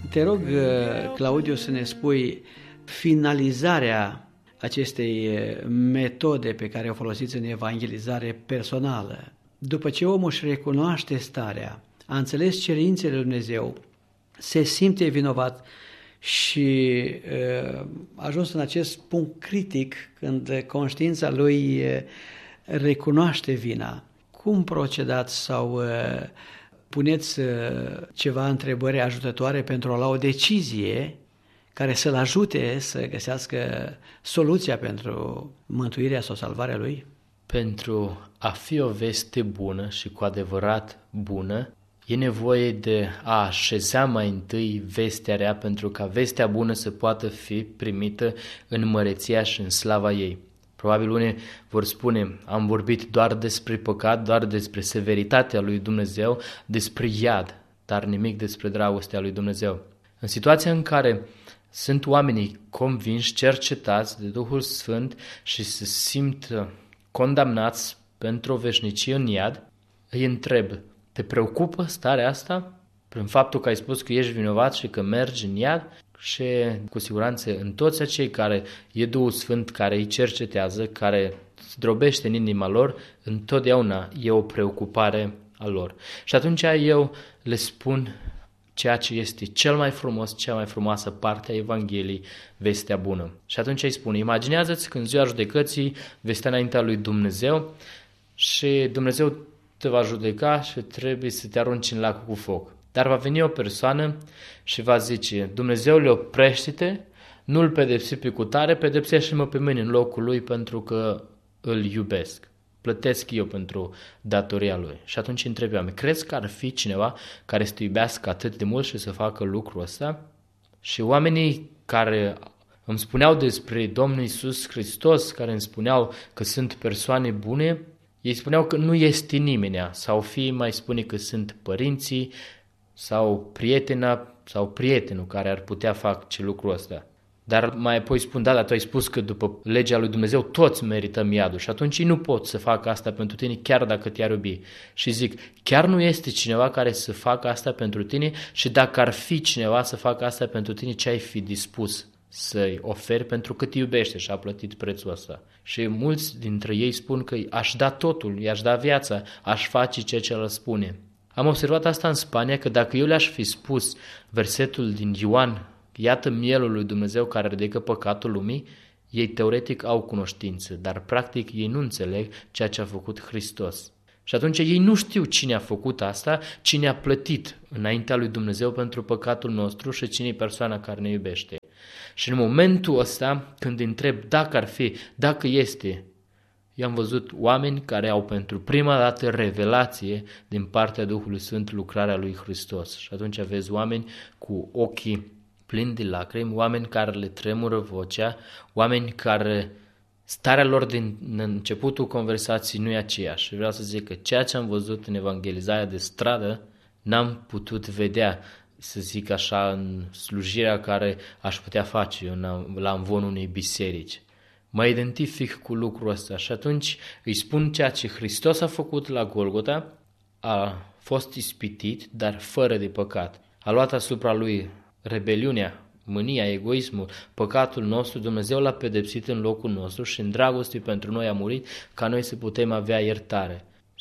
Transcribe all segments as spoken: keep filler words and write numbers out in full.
Te rog, Claudiu, să ne spui finalizarea acestei metode pe care o folosiți în evangelizare personală. După ce omul își recunoaște starea, a înțeles cerințele lui Dumnezeu, se simte vinovat și a ajuns în acest punct critic când conștiința lui recunoaște vina. Cum procedați sau puneți ceva întrebări ajutătoare pentru a lua o decizie care să-l ajute să găsească soluția pentru mântuirea sau salvarea lui? Pentru a fi o veste bună și cu adevărat bună, e nevoie de a așeza mai întâi vestea rea pentru ca vestea bună să poată fi primită în măreția și în slava ei. Probabil unii vor spune, am vorbit doar despre păcat, doar despre severitatea lui Dumnezeu, despre iad, dar nimic despre dragostea lui Dumnezeu. În situația în care sunt oamenii convinși, cercetați de Duhul Sfânt și se simt condamnați pentru o veșnicie în iad, îi întreb, te preocupă starea asta? Prin faptul că ai spus că ești vinovat și că mergi în iad? Și cu siguranță în toți acei care e Duhul Sfânt, care îi cercetează, care zdrobește în inima lor, întotdeauna e o preocupare a lor. Și atunci eu le spun ceea ce este cel mai frumos, cea mai frumoasă parte a Evangheliei, vestea bună. Și atunci îi spun, imaginează-ți când ziua judecății vei sta înaintea lui Dumnezeu și Dumnezeu te va judeca și trebuie să te arunci în lacul cu foc. Dar va veni o persoană și va zice, Dumnezeule, oprește-te, nu-l pedepsi pe cutare, pedepsește-mă pe mine în locul lui pentru că îl iubesc. Plătesc eu pentru datoria lui. Și atunci întreb eu, crezi că ar fi cineva care să te iubească atât de mult și să facă lucrul ăsta? Și oamenii care îmi spuneau despre Domnul Iisus Hristos, care îmi spuneau că sunt persoane bune, ei spuneau că nu este nimenea, sau fie mai spune că sunt părinții, sau prietena, sau prietenul care ar putea face lucrul ăsta. Dar mai apoi spun, da, dar tu ai spus că după legea lui Dumnezeu toți merităm iadul și atunci ei nu pot să facă asta pentru tine chiar dacă te-ar iubi. Și zic, chiar nu este cineva care să facă asta pentru tine și dacă ar fi cineva să facă asta pentru tine, ce ai fi dispus să-i oferi pentru că te iubește și a plătit prețul ăsta. Și mulți dintre ei spun că aș da totul, i-aș da viața, aș face ceea ce el spune. Am observat asta în Spania, că dacă eu le-aș fi spus versetul din Ioan, iată mielul lui Dumnezeu care ridică păcatul lumii, ei teoretic au cunoștință, dar practic ei nu înțeleg ceea ce a făcut Hristos. Și atunci ei nu știu cine a făcut asta, cine a plătit înaintea lui Dumnezeu pentru păcatul nostru și cine e persoana care ne iubește. Și în momentul ăsta, când întreb dacă ar fi, dacă este, eu am văzut oameni care au pentru prima dată revelație din partea Duhului Sfânt lucrarea lui Hristos. Și atunci vezi oameni cu ochii plini de lacrimi, oameni care le tremură vocea, oameni care starea lor din începutul conversației nu e aceeași. Și vreau să zic că ceea ce am văzut în evangelizarea de stradă n-am putut vedea, să zic așa, în slujirea care aș putea face eu la amvonul unei biserici. Mă identific cu lucrul ăsta și atunci îi spun ceea ce Hristos a făcut la Golgota, a fost ispitit, dar fără de păcat. A luat asupra lui rebeliunea, mânia, egoismul, păcatul nostru, Dumnezeu l-a pedepsit în locul nostru și în dragoste pentru noi a murit ca noi să putem avea iertare.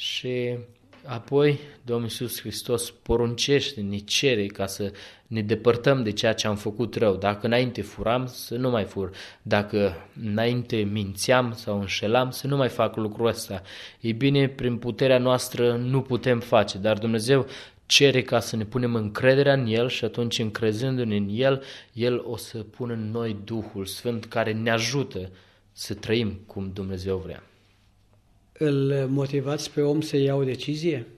Și apoi Domnul Iisus Hristos poruncește, ne cere ca să ne depărtăm de ceea ce am făcut rău. Dacă înainte furam, să nu mai fur. Dacă înainte mințeam sau înșelam, să nu mai fac lucrul ăsta. Ei bine, prin puterea noastră nu putem face, dar Dumnezeu cere ca să ne punem încrederea în El și atunci încrezându-ne în El, El o să pună în noi Duhul Sfânt care ne ajută să trăim cum Dumnezeu vrea. Îl motivați pe om să ia o decizie?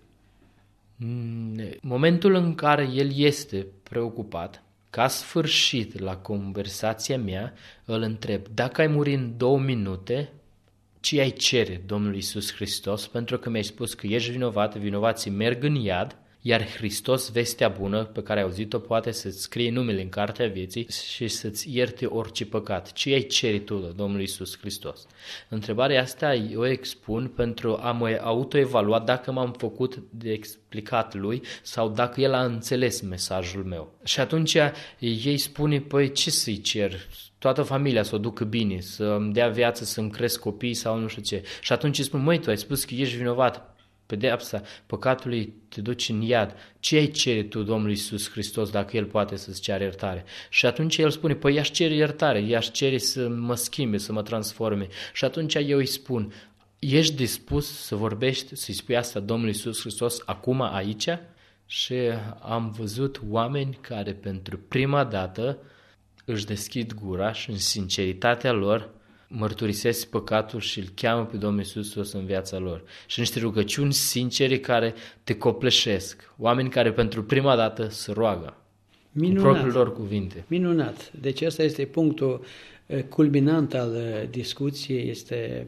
Momentul în care el este preocupat, ca sfârșit la conversația mea, îl întreb, dacă ai muri în două minute, ce ai cere Domnului Iisus Hristos, pentru că mi-ai spus că ești vinovat, vinovații merg în iad, iar Hristos, vestea bună pe care ai auzit-o, poate să-ți scrie numele în cartea vieții și să-ți ierte orice păcat. Ce ai ceri tu de Domnul Iisus Hristos? Întrebarea asta eu expun pentru a mă autoevalua dacă m-am făcut de explicat lui sau dacă el a înțeles mesajul meu. Și atunci ei spune, păi ce să-i cer? Toată familia să o ducă bine, să-mi dea viață, să-mi cresc copii sau nu știu ce. Și atunci îi spun, măi, tu ai spus că ești vinovat. Pedeapsa păcatului te duci în iad. Ce ai cere tu Domnului Iisus Hristos dacă El poate să-ți ceară iertare? Și atunci El spune, păi i-aș cere iertare, i-aș cere să mă schimbe, să mă transforme. Și atunci eu îi spun, ești dispus să vorbești, să-i spui asta Domnului Iisus Hristos acum, aici? Și am văzut oameni care pentru prima dată își deschid gura și în sinceritatea lor mărturisesc păcatul și îl cheamă pe Domnul Iisus Hristos în viața lor. Și niște rugăciuni sincere care te copleșesc. Oameni care pentru prima dată se roagă. Minunat. Cu propriile lor cuvinte. Minunat. Deci ăsta este punctul culminant al discuției, este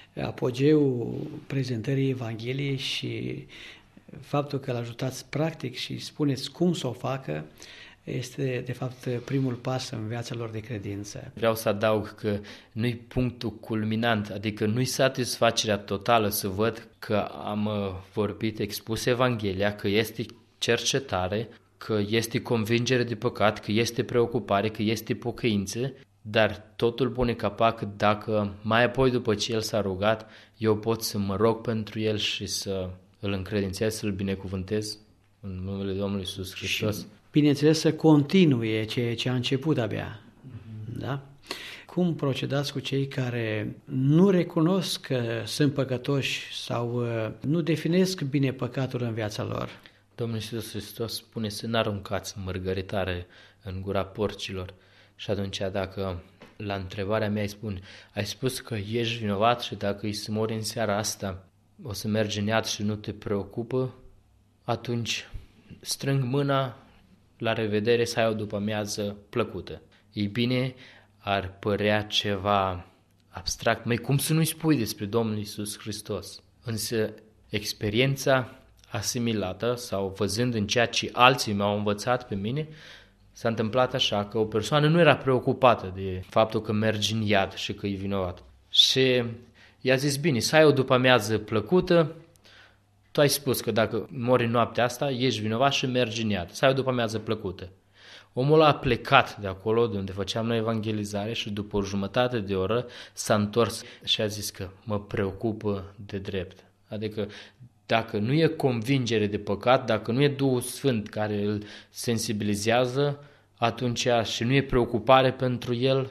apogeul prezentării Evangheliei și faptul că l-ajutați practic și spuneți cum să o facă, este, de fapt, primul pas în viața lor de credință. Vreau să adaug că nu-i punctul culminant, adică nu-i satisfacerea totală să văd că am vorbit, expus Evanghelia, că este cercetare, că este convingere de păcat, că este preocupare, că este pocăință, dar totul pune capac dacă mai apoi, după ce el s-a rugat, eu pot să mă rog pentru el și să îl încredințez, să-l binecuvântez în numele Domnului Iisus Hristos. Și, bineînțeles, să continue ceea ce a început abia. Da? Cum procedați cu cei care nu recunosc că sunt păcătoși sau nu definesc bine păcatul în viața lor? Domnul Iisus Hristos spune să n-aruncați mărgăritare în gura porcilor. Și atunci dacă la întrebarea mea îi spun, ai spus că ești vinovat și dacă îi să mori în seara asta, o să mergi în iad și nu te preocupă, atunci strâng mâna, la revedere, să ai o după-amiază plăcută. Ei bine, ar părea ceva abstract. Măi, cum să nu-i spui despre Domnul Iisus Hristos? Însă experiența asimilată sau văzând în ceea ce alții mi-au învățat pe mine, s-a întâmplat așa că o persoană nu era preocupată de faptul că mergi în iad și că e vinovat. Și i-a zis, bine, să ai o după-amiază plăcută, tu ai spus că dacă mori în noaptea asta, ești vinovat și mergi în iad. Să ai o după-amiază plăcută. Omul a plecat de acolo, de unde făceam noi evangelizare și după o jumătate de oră s-a întors și a zis că mă preocupă de drept. Adică dacă nu e convingere de păcat, dacă nu e Duhul Sfânt care îl sensibilizează, atunci și nu e preocupare pentru el,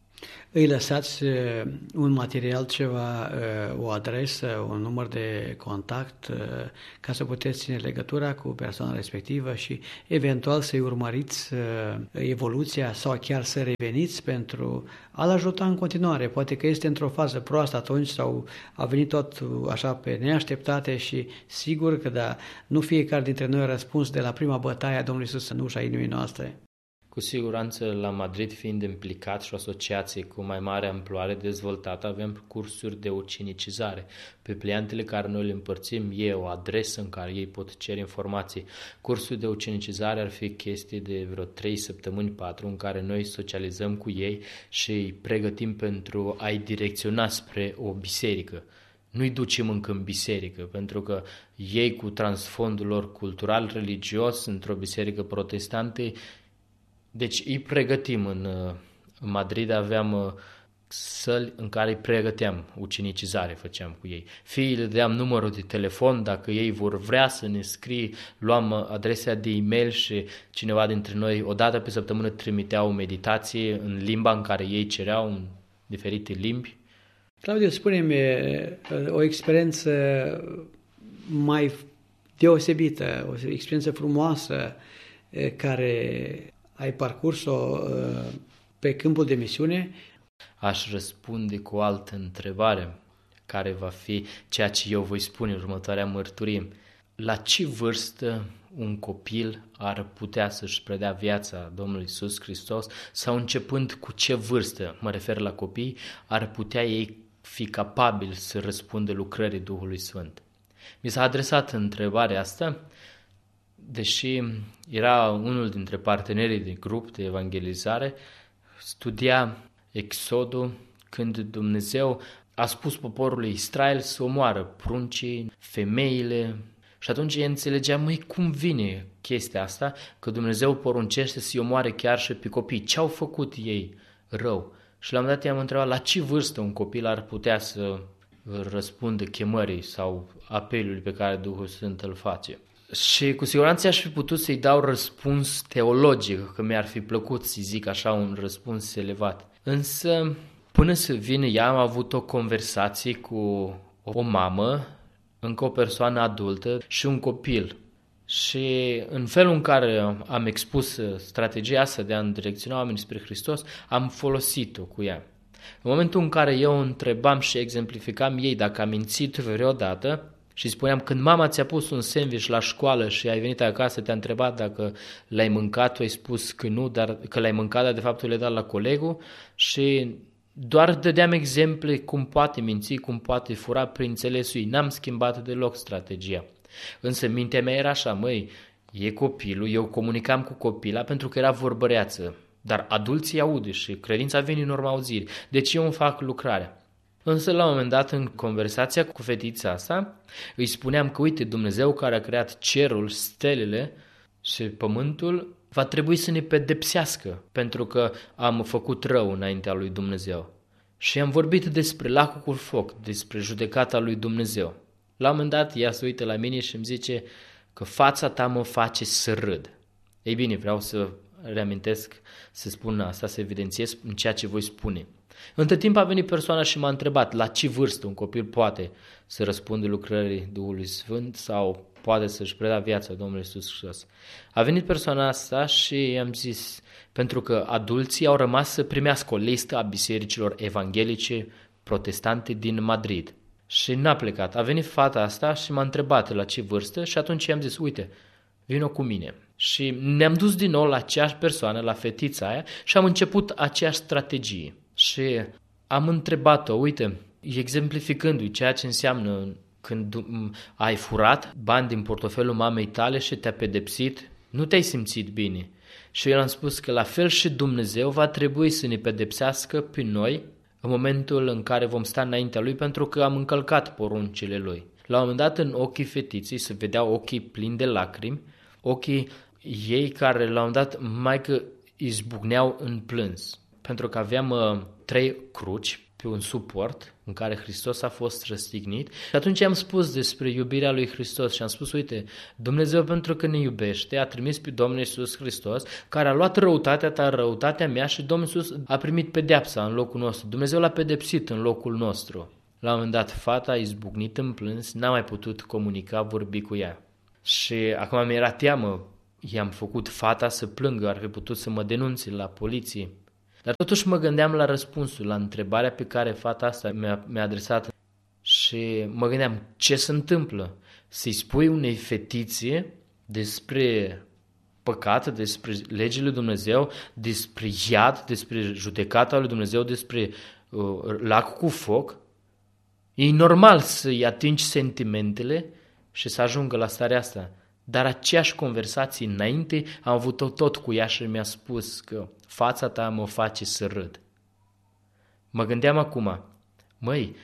îi lăsați un material, ceva, o adresă, un număr de contact ca să puteți ține legătura cu persoana respectivă și eventual să-i urmăriți evoluția sau chiar să reveniți pentru a-l ajuta în continuare. Poate că este într-o fază proastă atunci sau a venit tot așa pe neașteptate și sigur că da, nu fiecare dintre noi a răspuns de la prima bătaie a Domnului Iisus în ușa inimii noastre. Cu siguranță, la Madrid, fiind implicat și o asociație cu mai mare amploare dezvoltată, avem cursuri de ucenicizare. Pe pliantele care noi le împărțim e o adresă în care ei pot cere informații. Cursul de ucenicizare ar fi chestii de vreo trei săptămâni, patru, în care noi socializăm cu ei și îi pregătim pentru a-i direcționa spre o biserică. Nu-i ducem încă în biserică, pentru că ei, cu transfondul lor cultural-religios, într-o biserică protestantă, deci îi pregătim în, în Madrid, aveam săli în care îi pregăteam ucenicizare, făceam cu ei. Fie le deam numărul de telefon, dacă ei vor vrea să ne scrie, luam adresa de e-mail și cineva dintre noi o dată pe săptămână trimitea o meditație în limba în care ei cereau, în diferite limbi. Claudiu, spune-mi o experiență mai deosebită, o experiență frumoasă care ai parcurs-o pe câmpul de misiune? Aș răspunde cu o altă întrebare, care va fi ceea ce eu voi spune în următoarea mărturie. La ce vârstă un copil ar putea să-și predea viața Domnului Iisus Hristos sau începând cu ce vârstă, mă refer la copii, ar putea ei fi capabili să răspundă lucrării Duhului Sfânt? Mi s-a adresat întrebarea asta deși era unul dintre partenerii de grup de evangelizare, studia Exodul când Dumnezeu a spus poporului Israel să omoară pruncii, femeile. Și atunci el înțelegea, măi, cum vine chestia asta, că Dumnezeu poruncește să-i omoare chiar și pe copii. Ce-au făcut ei rău? Și la un moment dat i-am întrebat, la ce vârstă un copil ar putea să răspundă chemării sau apelului pe care Duhul Sfânt îl face? Și cu siguranță aș fi putut să-i dau răspuns teologic, că mi-ar fi plăcut să zic așa un răspuns elevat. Însă, până să vină ea, am avut o conversație cu o mamă, încă o persoană adultă și un copil. Și în felul în care am expus strategia asta de a îndirecționa oamenii spre Hristos, am folosit-o cu ea. În momentul în care eu întrebam și exemplificam ei dacă a mințit vreodată și spuneam, când mama ți-a pus un sandwich la școală și ai venit acasă, te-a întrebat dacă l-ai mâncat, tu ai spus că nu, dar că l-ai mâncat, dar de fapt tu le-ai dat la colegul, și doar dădeam exemple cum poate minți, cum poate fura prin înțelesul ei. N-am schimbat deloc strategia. Însă mintea mea era așa, măi, e copilul, eu comunicam cu copila pentru că era vorbăreață, dar adulții aude și credința vine în urma auzirii. Deci eu îmi fac lucrarea. Însă la un moment dat, în conversația cu fetița asta, îi spuneam că, uite, Dumnezeu care a creat cerul, stelele și pământul, va trebui să ne pedepsească pentru că am făcut rău înaintea lui Dumnezeu. Și am vorbit despre lacul cu foc, despre judecata lui Dumnezeu. La un moment dat, ea se uită la mine și îmi zice că fața ta mă face să râd. Ei bine, vreau să reamintesc, să spun asta, să evidențiez în ceea ce voi spune. Între timp a venit persoana și m-a întrebat la ce vârstă un copil poate să răspundă lucrării Duhului Sfânt sau poate să-și preda viața Domnului Iisus Hristos. A venit persoana asta și i-am zis, pentru că adulții au rămas să primească o listă a bisericilor evanghelice protestante din Madrid. Și n-a plecat. A venit fata asta și m-a întrebat la ce vârstă și atunci i-am zis, uite, vino cu mine. Și ne-am dus din nou la aceeași persoană, la fetița aia, și am început aceeași strategie. Și am întrebat-o, uite, exemplificându-i ceea ce înseamnă când ai furat bani din portofelul mamei tale și te-a pedepsit, nu te-ai simțit bine. Și eu am spus că la fel și Dumnezeu va trebui să ne pedepsească pe noi în momentul în care vom sta înaintea Lui pentru că am încălcat poruncile Lui. La un moment dat în ochii fetiței se vedeau ochii plini de lacrimi, ochii ei care la un moment dat mai că izbucneau în plâns. Pentru că aveam uh, trei cruci pe un suport în care Hristos a fost răstignit. Și atunci am spus despre iubirea lui Hristos și am spus, uite, Dumnezeu pentru că ne iubește a trimis pe Domnul Iisus Hristos, care a luat răutatea ta, răutatea mea și Domnul Iisus a primit pedeapsa în locul nostru. Dumnezeu l-a pedepsit în locul nostru. La un moment dat fata a izbucnit în plâns, n-a mai putut comunica, vorbi cu ea. Și acum mi-era teamă, i-am făcut fata să plângă, ar fi putut să mă denunțe la poliție. Dar totuși mă gândeam la răspunsul, la întrebarea pe care fata asta mi-a, mi-a adresat și mă gândeam ce se întâmplă. Să-i spui unei fetițe despre păcat, despre legile lui Dumnezeu, despre iad, despre judecata lui Dumnezeu, despre uh, lacul cu foc. E normal să-i atingi sentimentele și să ajungă la starea asta. Dar aceeași conversație înainte am avut-o tot cu ea și mi-a spus că fața ta mă face să râd. Mă gândeam acum, măi,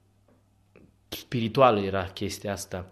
spirituală era chestia asta.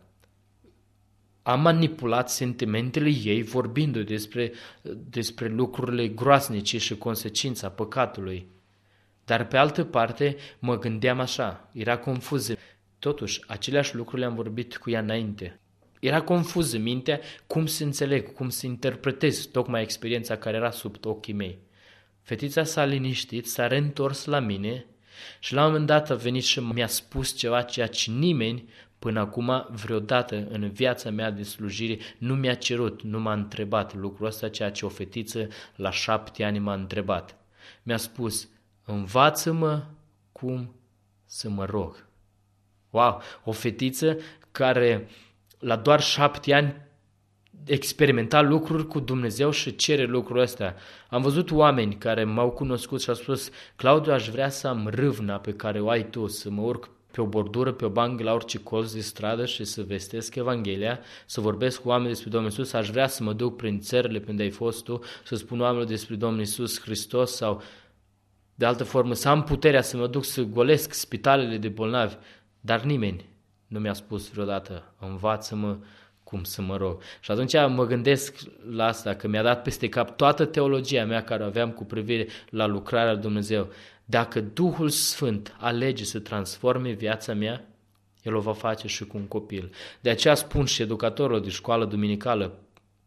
Am manipulat sentimentele ei vorbind despre, despre lucrurile groaznice și consecința păcatului. Dar pe altă parte mă gândeam așa, era confuză. Totuși, aceleași lucruri le-am vorbit cu ea înainte. Era confuză mintea cum să înțeleg, cum să interpretez tocmai experiența care era sub ochii mei. Fetița s-a liniștit, s-a reîntors la mine și la un moment dat a venit și mi-a spus ceva ceea ce nimeni până acum vreodată în viața mea de slujire nu mi-a cerut, nu m-a întrebat lucrul ăsta, ceea ce o fetiță la șapte ani m-a întrebat. Mi-a spus, învață-mă cum să mă rog. Wow, o fetiță care la doar șapte ani experimenta lucruri cu Dumnezeu și cere lucrul ăsta. Am văzut oameni care m-au cunoscut și au spus, Claudiu, aș vrea să am râvna pe care o ai tu, să mă urc pe o bordură, pe o bancă, la orice colț de stradă și să vestesc Evanghelia, să vorbesc cu oameni despre Domnul Iisus, aș vrea să mă duc prin țările pe unde ai fost tu, să spun oamenilor despre Domnul Iisus Hristos sau de altă formă, să am puterea să mă duc să golesc spitalele de bolnavi, dar nimeni nu mi-a spus vreodată, învață-mă cum să mă rog. Și atunci mă gândesc la asta, că mi-a dat peste cap toată teologia mea care o aveam cu privire la lucrarea lui Dumnezeu. Dacă Duhul Sfânt alege să transforme viața mea, El o va face și cu un copil. De aceea spun și educatorilor de școală duminicală,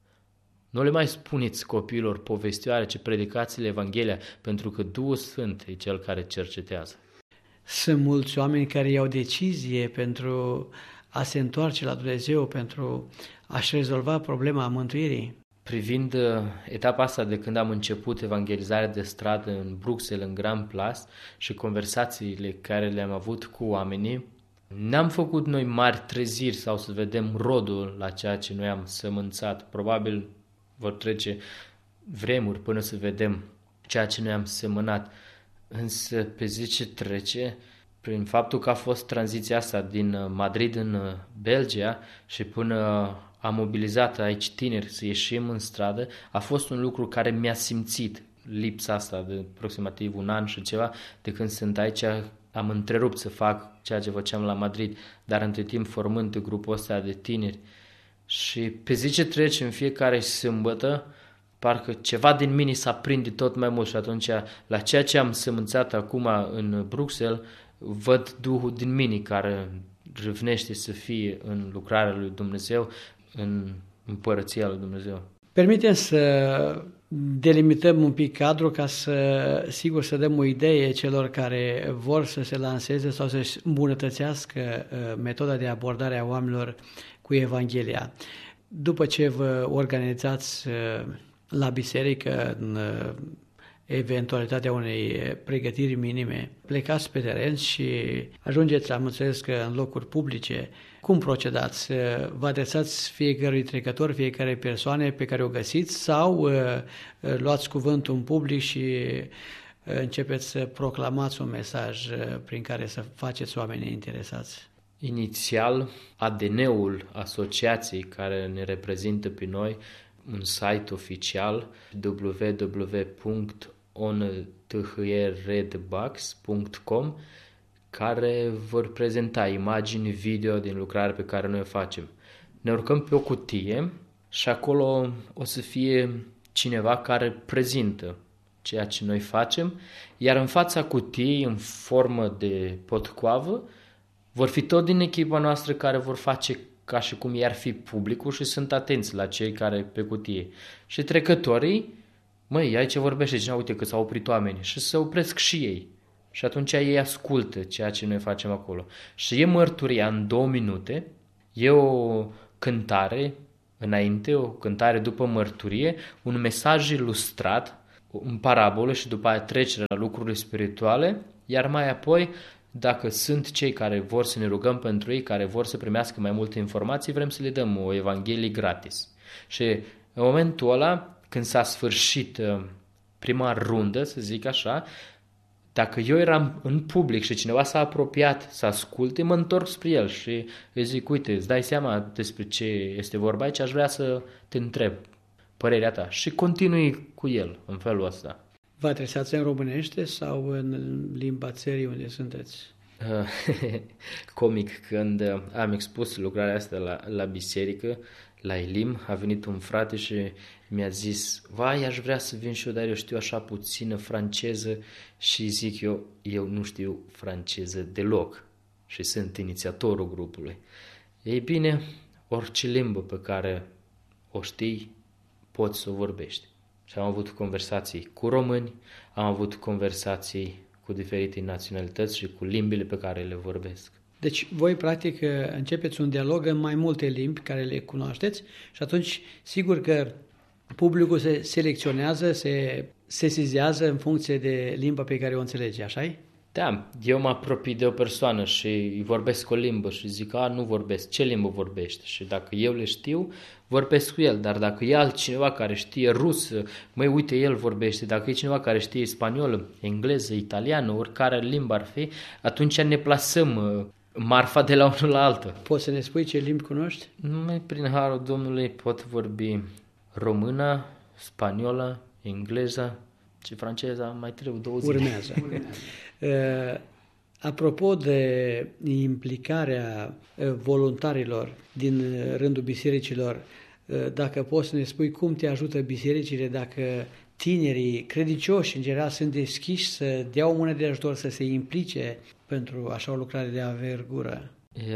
nu le mai spuneți copiilor povestioare, ci predicați-le Evanghelia, pentru că Duhul Sfânt e Cel care cercetează. Sunt mulți oameni care iau decizie pentru a se întoarce la Dumnezeu, pentru a-și rezolva problema mântuirii. Privind etapa asta de când am început evangelizarea de stradă în Bruxelles, în Grand Place și conversațiile care le-am avut cu oamenii, n-am făcut noi mari treziri sau să vedem rodul la ceea ce noi am sămânțat. Probabil vor trece vremuri până să vedem ceea ce noi am semănat. Însă pe zi ce trece, prin faptul că a fost tranziția asta din Madrid în Belgia și până am mobilizat aici tineri să ieșim în stradă, a fost un lucru care mi-a simțit lipsa asta de aproximativ un an și ceva de când sunt aici. Am întrerupt să fac ceea ce făceam la Madrid, dar între timp formând grupul ăsta de tineri. Și pe zi ce trece, în fiecare sâmbătă, parcă ceva din mine s-a prinde tot mai mult și atunci la ceea ce am sămânțat acum în Bruxelles, văd Duhul din mine care râvnește să fie în lucrarea lui Dumnezeu, în împărăția lui Dumnezeu. Permitem să delimităm un pic cadrul ca să, sigur, să dăm o idee celor care vor să se lanseze sau să-și îmbunătățească metoda de abordare a oamenilor cu Evanghelia. După ce vă organizați la biserică în eventualitatea unei pregătiri minime, plecați pe teren și ajungeți, am înțeles că în locuri publice, cum procedați? Vă adresați fiecărui trecător, fiecare persoane pe care o găsiți sau luați cuvântul în public și începeți să proclamați un mesaj prin care să faceți oamenii interesați? Inițial, A D N-ul asociației care ne reprezintă pe noi, un site oficial w w w punct on t h r redbox punct com, care vor prezenta imagini, video din lucrarea pe care noi o facem. Ne urcăm pe o cutie și acolo o să fie cineva care prezintă ceea ce noi facem, iar în fața cutiei, în formă de potcoavă, vor fi tot din echipa noastră care vor face ca și cum i-ar fi publicul și sunt atenți la cei care pe cutie. Și trecătorii, măi, aici vorbește cineva, uite că s-au oprit oameni și se opresc și ei. Și atunci ei ascultă ceea ce noi facem acolo. Și e mărturia în două minute, e o cântare înainte, o cântare după mărturie, un mesaj ilustrat, în parabolă și după aia trecere la lucrurile spirituale, iar mai apoi, dacă sunt cei care vor să ne rugăm pentru ei, care vor să primească mai multe informații, vrem să le dăm o evanghelie gratis. Și în momentul ăla, când s-a sfârșit prima rundă, să zic așa, dacă eu eram în public și cineva s-a apropiat să asculte, mă întorc spre el și îi zic, uite, îți dai seama despre ce este vorba aici, aș vrea să te întreb părerea ta. Și continui cu el în felul ăsta. Vă adresați în românește sau în limba țării unde sunteți? Comic, când am expus lucrarea asta la, la biserică, la Elim, a venit un frate și mi-a zis, vai, aș vrea să vin și eu, dar eu știu așa puțină franceză și zic eu, eu nu știu franceză deloc și sunt inițiatorul grupului. Ei bine, orice limbă pe care o știi, poți să o vorbești. Și am avut conversații cu români, am avut conversații cu diferite naționalități și cu limbile pe care le vorbesc. Deci voi, practic, începeți un dialog în mai multe limbi care le cunoașteți și atunci, sigur că publicul se selecționează, se sesizează în funcție de limba pe care o înțelege, așa-i? Da, eu mă apropii de o persoană și îi vorbesc o limbă și zic, a, nu vorbesc, ce limbă vorbește? Și dacă eu le știu, vorbesc cu el, dar dacă e altcineva care știe rusă, măi, uite, el vorbește, dacă e cineva care știe spaniolă, engleză, italiană, oricare limbă ar fi, atunci ne plasăm marfa de la unul la altul. Poți să ne spui ce limbi cunoști? Numai prin harul Domnului pot vorbi română, spaniolă, engleză și franceza, mai trebuie două zile. Urmează. uh, apropo de implicarea voluntarilor din rândul bisericilor, uh, dacă poți să ne spui cum te ajută bisericile, dacă tinerii credincioși în general sunt deschiși să dea o mână de ajutor, să se implice pentru așa o lucrare de avergură?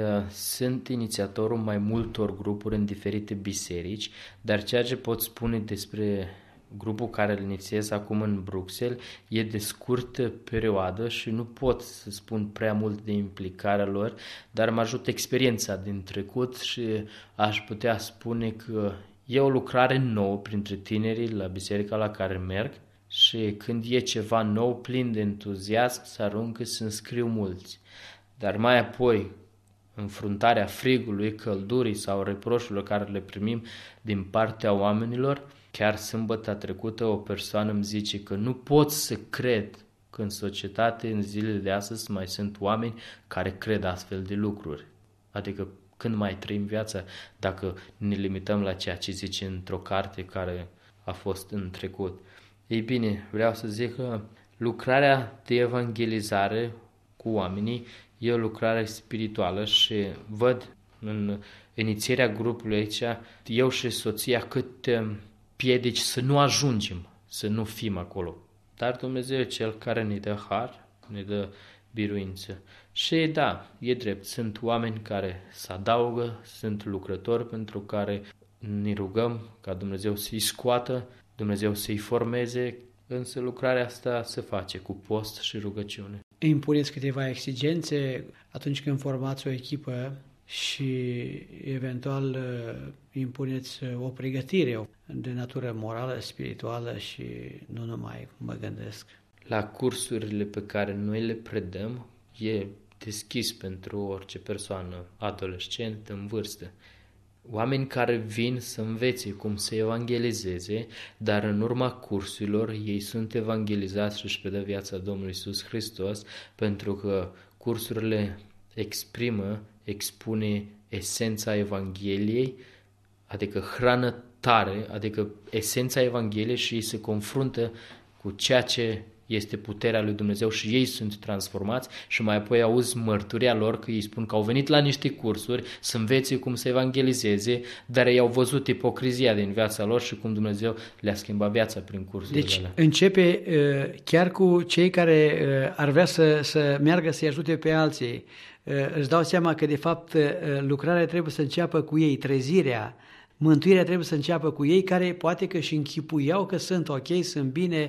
Sunt inițiatorul mai multor grupuri în diferite biserici, dar ceea ce pot spune despre grupul care îl inițiez acum în Bruxelles e de scurtă perioadă și nu pot să spun prea mult de implicarea lor, dar mă ajută experiența din trecut și aș putea spune că e o lucrare nouă printre tinerii la biserica la care merg și când e ceva nou, plin de entuziasm, se aruncă să înscriu mulți. Dar mai apoi, înfruntarea frigului, căldurii sau reproșurilor care le primim din partea oamenilor, chiar sâmbătă trecută o persoană îmi zice că nu pot să cred că în societate, în zilele de astăzi, mai sunt oameni care cred astfel de lucruri. Adică când mai trăim viața dacă ne limităm la ceea ce zice într-o carte care a fost în trecut. Ei bine, vreau să zic că lucrarea de evangelizare cu oamenii e o lucrare spirituală și văd în inițierea grupului aici, eu și soția, cât piedici să nu ajungem, să nu fim acolo. Dar Dumnezeu e Cel care ne dă har, ne dă biruință. Și da, e drept, sunt oameni care se adaugă, sunt lucrători pentru care ne rugăm ca Dumnezeu să-i scoată, Dumnezeu să-i formeze, însă lucrarea asta se face cu post și rugăciune. Impuneți câteva exigențe atunci când formați o echipă și eventual impuneți o pregătire de natură morală, spirituală și nu numai, mă gândesc. La cursurile pe care noi le predăm e deschis pentru orice persoană, adolescent, în vârstă. Oameni care vin să învețe cum să evangelizeze, dar în urma cursurilor ei sunt evangelizați și își predă viața Domnului Iisus Hristos, pentru că cursurile exprimă, expune esența Evangheliei, adică hrană tare, adică esența Evangheliei, și ei se confruntă cu ceea ce este puterea lui Dumnezeu și ei sunt transformați și mai apoi auzi mărturia lor că ei spun că au venit la niște cursuri să învețe cum să evangelizeze, dar ei au văzut ipocrizia din viața lor și cum Dumnezeu le-a schimbat viața prin cursurile deci, alea. Deci începe chiar cu cei care ar vrea să, să meargă să-i ajute pe alții. Își dau seama că de fapt lucrarea trebuie să înceapă cu ei, trezirea, mântuirea trebuie să înceapă cu ei, care poate că și închipuiau că sunt ok, sunt bine,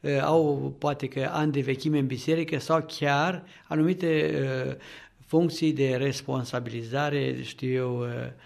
au poate că ani de vechime în biserică sau chiar anumite funcții de responsabilizare, știu eu,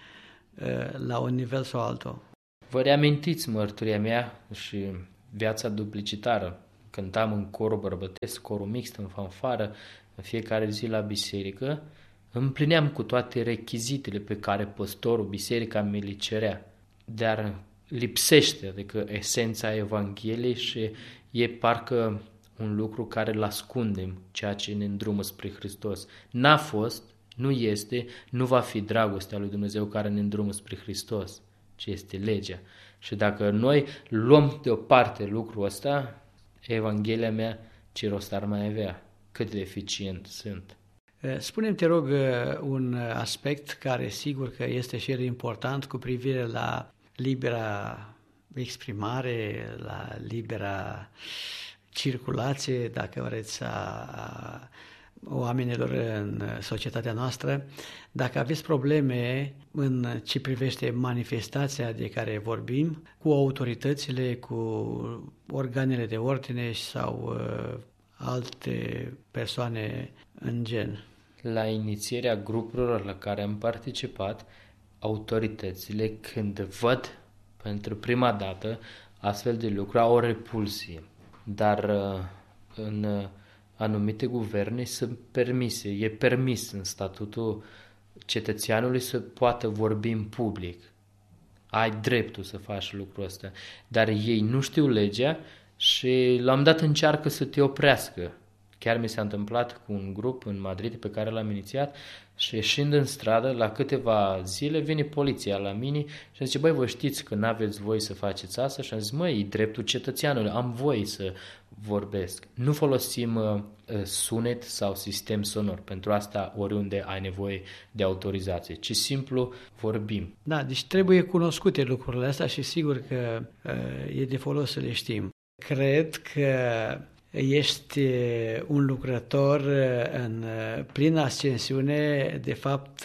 la un nivel sau altul. Vă reamintiți mărturia mea și viața duplicitară. Cântam în corul bărbătesc, corul mixt, în fanfară, în fiecare zi la biserică. Împlineam cu toate rechizitele pe care păstorul, biserica mi le cerea, dar lipsește, adică esența Evangheliei și e parcă un lucru care îl ascundem, ceea ce ne îndrumă spre Hristos. N-a fost, nu este, nu va fi dragostea lui Dumnezeu care ne îndrumă spre Hristos, ci este legea. Și dacă noi luăm deoparte lucrul ăsta, Evanghelia mea ce rost ar mai avea, cât de eficient sunt. Spune-mi, te rog, un aspect care sigur că este și el important cu privire la libera exprimare, la libera circulație, dacă vreți, a oamenilor în societatea noastră. Dacă aveți probleme în ce privește manifestația de care vorbim, cu autoritățile, cu organele de ordine sau uh, alte persoane în gen. La inițierea grupurilor la care am participat, autoritățile, când văd pentru prima dată astfel de lucruri, au o repulsie. Dar în anumite guverne sunt permise, e permis în statutul cetățeanului să poată vorbi în public. Ai dreptul să faci lucrul ăsta. Dar ei nu știu legea și la un dat încearcă să te oprească. Chiar mi s-a întâmplat cu un grup în Madrid pe care l-am inițiat și ieșind în stradă, la câteva zile, vine poliția la mine și zice, băi, vă știți că n-aveți voie să faceți asta? Și am zis, măi, e dreptul cetățeanului, am voie să vorbesc. Nu folosim uh, sunet sau sistem sonor. Pentru asta oriunde ai nevoie de autorizație, ci simplu vorbim. Da, deci trebuie cunoscute lucrurile astea și sigur că uh, e de folos să le știm. Cred că ești un lucrător în plină ascensiune, de fapt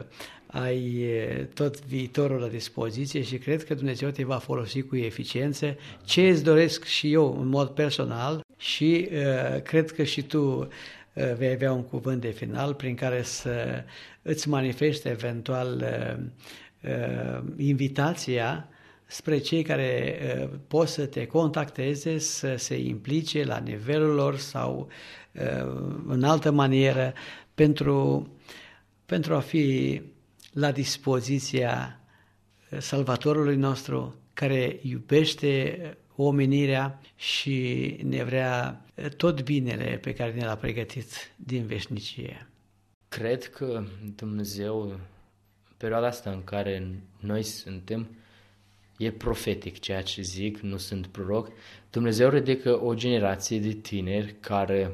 ai tot viitorul la dispoziție și cred că Dumnezeu te va folosi cu eficiență, ce îți doresc și eu în mod personal și uh, cred că și tu uh, vei avea un cuvânt de final prin care să îți manifeste eventual uh, uh, invitația spre cei care uh, pot să te contacteze, să se implice la nivelul lor sau uh, în altă manieră pentru, pentru a fi la dispoziția Salvatorului nostru care iubește omenirea și ne vrea tot binele pe care ne l-a pregătit din veșnicie. Cred că Dumnezeu, în perioada asta în care noi suntem, e profetic ceea ce zic, nu sunt proroc. Dumnezeu ridică o generație de tineri care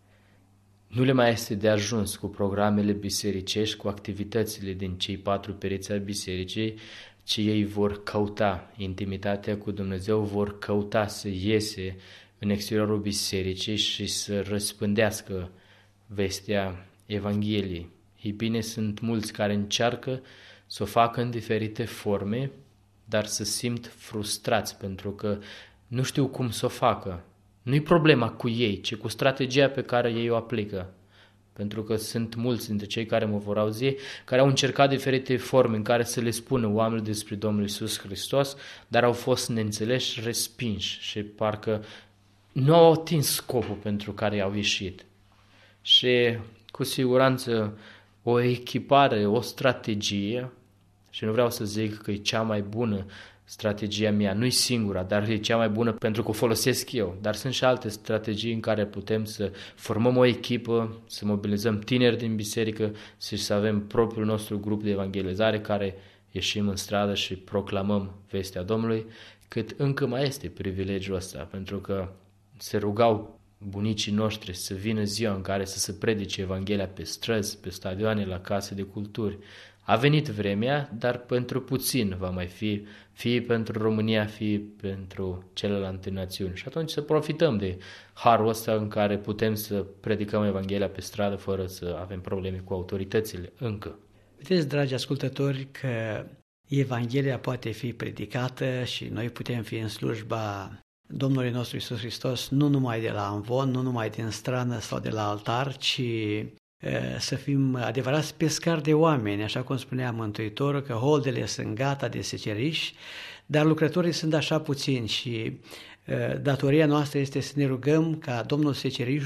nu le mai este de ajuns cu programele bisericești, cu activitățile din cei patru pereți ai bisericii, ci ei vor căuta intimitatea cu Dumnezeu, vor căuta să iese în exteriorul bisericii și să răspândească vestea Evangheliei. Ei bine, sunt mulți care încearcă să o facă în diferite forme, dar se simt frustrați pentru că nu știu cum să o facă. Nu-i problema cu ei, ci cu strategia pe care ei o aplică. Pentru că sunt mulți dintre cei care mă vor auzi, care au încercat diferite forme în care să le spună oamenilor despre Domnul Iisus Hristos, dar au fost neînțeleși, respinși și parcă nu au atins scopul pentru care i-au ieșit. Și cu siguranță o echipare, o strategie, și nu vreau să zic că e cea mai bună strategia mea, nu e singura, dar e cea mai bună pentru că o folosesc eu. Dar sunt și alte strategii în care putem să formăm o echipă, să mobilizăm tineri din biserică și să avem propriul nostru grup de evangelizare care ieșim în stradă și proclamăm vestea Domnului, cât încă mai este privilegiul ăsta, pentru că se rugau bunicii noștri să vină ziua în care să se predice Evanghelia pe străzi, pe stadioane, la case de culturi. A venit vremea, dar pentru puțin va mai fi, fie pentru România, fie pentru celelalte națiuni. Și atunci să profităm de harul ăsta în care putem să predicăm Evanghelia pe stradă fără să avem probleme cu autoritățile încă. Vedeți, dragi ascultători, că Evanghelia poate fi predicată și noi putem fi în slujba Domnului nostru Iisus Hristos nu numai de la amvon, nu numai din strană sau de la altar, ci să fim adevărați pescari de oameni, așa cum spunea Mântuitorul, că holdele sunt gata de seceriș, dar lucrătorii sunt așa puțini și datoria noastră este să ne rugăm ca Domnul seceriș